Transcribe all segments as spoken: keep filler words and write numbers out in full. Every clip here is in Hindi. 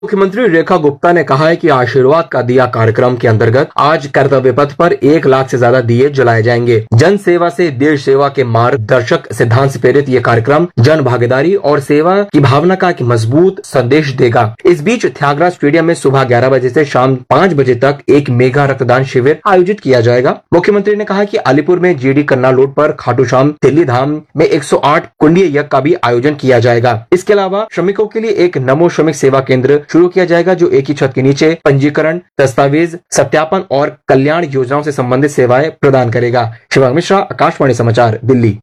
मुख्यमंत्री रेखा गुप्ता ने कहा है कि आशीर्वाद का दिया कार्यक्रम के अंतर्गत आज कर्तव्य पथ पर एक लाख से ज्यादा दिए जलाए जाएंगे। जन सेवा से देश सेवा के मार्गदर्शक सिद्धांत से प्रेरित ये कार्यक्रम जन भागीदारी और सेवा की भावना का एक मजबूत संदेश देगा। इस बीच त्यागराज स्टेडियम में सुबह ग्यारह बजे से शाम पाँच बजे तक एक मेगा रक्तदान शिविर आयोजित किया जाएगा। मुख्यमंत्री ने कहा कि अलीपुर में जीडी कन्ना रोड पर खाटू श्याम दिल्ली धाम में एक सौ आठ कुंडीय यज्ञ का भी आयोजन किया जाएगा। इसके अलावा श्रमिकों के लिए एक नमो श्रमिक सेवा केंद्र शुरू किया जाएगा जो एक ही छत के नीचे पंजीकरण, दस्तावेज सत्यापन और कल्याण योजनाओं से संबंधित सेवाएं प्रदान करेगा। शिवांग मिश्रा, आकाशवाणी समाचार, दिल्ली।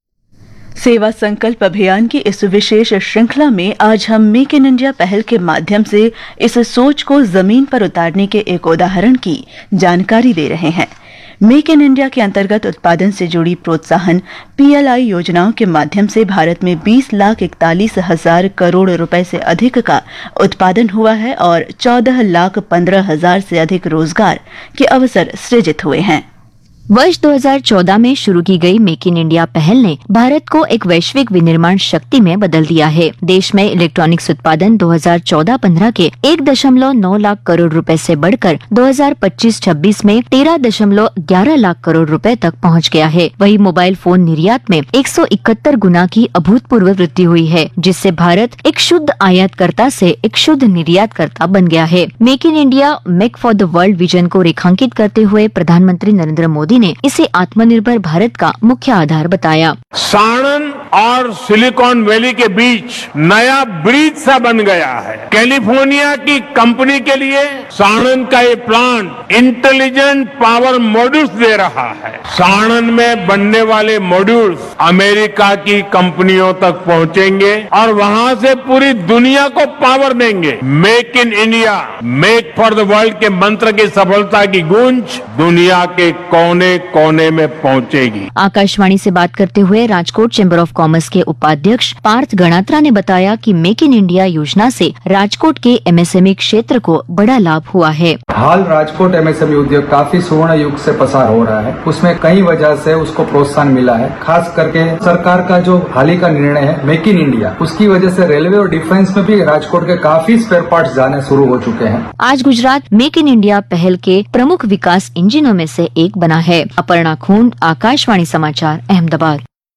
सेवा संकल्प अभियान की इस विशेष श्रृंखला में आज हम मेक इन इंडिया पहल के माध्यम से इस सोच को जमीन पर उतारने के एक उदाहरण की जानकारी दे रहे हैं। मेक इन इंडिया के अंतर्गत उत्पादन से जुड़ी प्रोत्साहन पीएलआई योजनाओं के माध्यम से भारत में बीस लाख इकतालीस हजार करोड़ रुपए से अधिक का उत्पादन हुआ है और चौदह लाख पंद्रह हजार से अधिक रोजगार के अवसर सृजित हुए हैं। वर्ष दो हज़ार चौदह में शुरू की गई मेक इन इंडिया पहल ने भारत को एक वैश्विक विनिर्माण शक्ति में बदल दिया है। देश में इलेक्ट्रॉनिक्स उत्पादन दो हज़ार चौदह पंद्रह के एक दशमलव नौ लाख करोड़ रुपए से बढ़कर दो हज़ार पच्चीस छब्बीस में तेरह दशमलव ग्यारह लाख करोड़ रुपए तक पहुंच गया है। वहीं मोबाइल फोन निर्यात में एक सौ इकहत्तर गुना की अभूतपूर्व वृद्धि हुई है, जिससे भारत एक शुद्ध आयातकर्ता से एक शुद्ध निर्यातकर्ता बन गया है। Make in India make for the world vision को रेखांकित करते हुए प्रधानमंत्री नरेंद्र मोदी ने इसे आत्मनिर्भर भारत का मुख्य आधार बताया। साणन और सिलिकॉन वैली के बीच नया ब्रिज सा बन गया है। कैलिफोर्निया की कंपनी के लिए साणन का ये प्लांट इंटेलिजेंट पावर मॉड्यूल्स दे रहा है। साणन में बनने वाले मॉड्यूल्स अमेरिका की कंपनियों तक पहुंचेंगे और वहां से पूरी दुनिया को पावर देंगे। Make in India make for the world के मंत्र की सफलता की गूंज दुनिया के कोने कोने में पहुंचेगी। आकाशवाणी से बात करते हुए राजकोट चैम्बर ऑफ कॉमर्स के उपाध्यक्ष पार्थ गणात्रा ने बताया कि मेक इन इंडिया योजना से राजकोट के एमएसएमई क्षेत्र को बड़ा लाभ हुआ है। हाल राजकोट एमएसएमई उद्योग काफी सुवर्ण युग से पसार हो रहा है। उसमें कई वजह से उसको प्रोत्साहन मिला है। खास करके सरकार का जो हाल ही का निर्णय है मेक इन इंडिया, उसकी वजह से रेलवे और डिफेंस में भी राजकोट के काफी स्पेयर पार्ट्स जाने शुरू हो चुके हैं। आज गुजरात मेक इन इंडिया पहल के प्रमुख विकास इंजनों में से एक बना है। अपर्णा खून, आकाशवाणी समाचार, अहमदाबाद।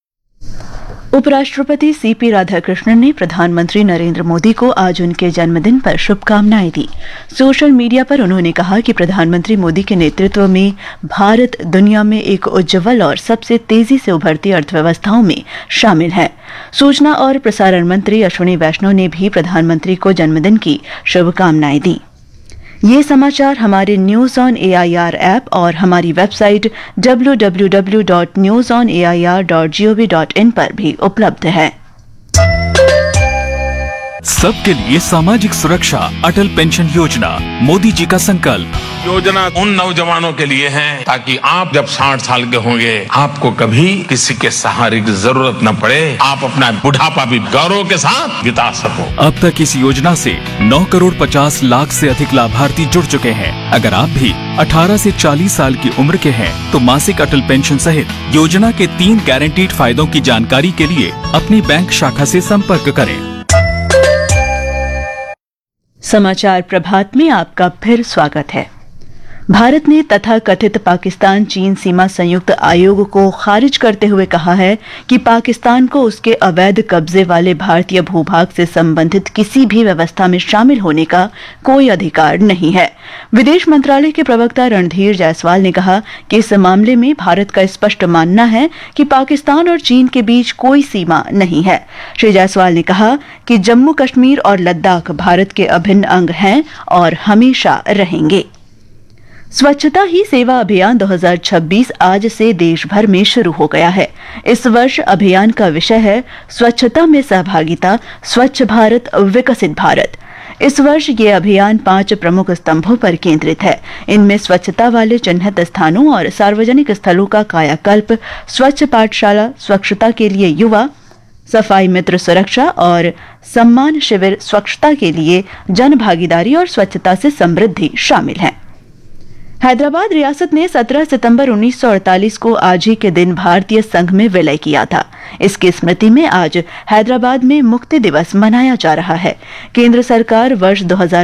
उपराष्ट्रपति सीपी राधाकृष्णन ने प्रधानमंत्री नरेंद्र मोदी को आज उनके जन्मदिन पर शुभकामनाएं दी। सोशल मीडिया पर उन्होंने कहा कि प्रधानमंत्री मोदी के नेतृत्व में भारत दुनिया में एक उज्ज्वल और सबसे तेजी से उभरती अर्थव्यवस्थाओं में शामिल है। सूचना और प्रसारण मंत्री अश्विनी वैष्णव ने भी प्रधानमंत्री को जन्मदिन की शुभकामनाएं दी। ये समाचार हमारे न्यूज ऑन एआईआर ऐप और हमारी website W W W dot news on A I R dot G O V dot in पर भी उपलब्ध है। सबके लिए सामाजिक सुरक्षा, अटल पेंशन योजना, मोदी जी का संकल्प। योजना उन नौजवानों के लिए है ताकि आप जब साठ साल के होंगे आपको कभी किसी के सहारे की जरूरत न पड़े, आप अपना बुढ़ापा भी गौरव के साथ बिता सको। अब तक इस योजना से नौ करोड़ पचास लाख से अधिक लाभार्थी जुड़ चुके हैं। अगर आप भी अठारह से चालीस साल की उम्र के हैं तो मासिक अटल पेंशन सहित योजना के तीन गारंटीड फायदों की जानकारी के लिए अपनी बैंक शाखा से संपर्क करें। समाचार प्रभात में आपका फिर स्वागत है। भारत ने तथाकथित पाकिस्तान चीन सीमा संयुक्त आयोग को खारिज करते हुए कहा है कि पाकिस्तान को उसके अवैध कब्जे वाले भारतीय भूभाग से संबंधित किसी भी व्यवस्था में शामिल होने का कोई अधिकार नहीं है। विदेश मंत्रालय के प्रवक्ता रणधीर जायसवाल ने कहा कि इस मामले में भारत का स्पष्ट मानना है कि पाकिस्तान और चीन के बीच कोई सीमा नहीं है। श्री जायसवाल ने कहा कि जम्मू कश्मीर और लद्दाख भारत के अभिन्न अंग हैं और हमेशा रहेंगे। स्वच्छता ही सेवा अभियान दो हज़ार छब्बीस आज से देश भर में शुरू हो गया है। इस वर्ष अभियान का विषय है स्वच्छता में सहभागिता, स्वच्छ भारत विकसित भारत। इस वर्ष ये अभियान पांच प्रमुख स्तंभों पर केंद्रित है। इनमें स्वच्छता वाले चिन्हित स्थानों और सार्वजनिक स्थलों का कायाकल्प, स्वच्छ पाठशाला, स्वच्छता के लिए युवा, सफाई मित्र सुरक्षा और सम्मान शिविर, स्वच्छता के लिए जन भागीदारी और स्वच्छता से समृद्धि शामिल हैं। हैदराबाद रियासत ने सत्रह सितंबर उन्नीस सौ अड़तालीस को आज ही के दिन भारतीय संघ में विलय किया था। इसकी स्मृति में आज हैदराबाद में मुक्ति दिवस मनाया जा रहा है। केंद्र सरकार वर्ष दो हज़ार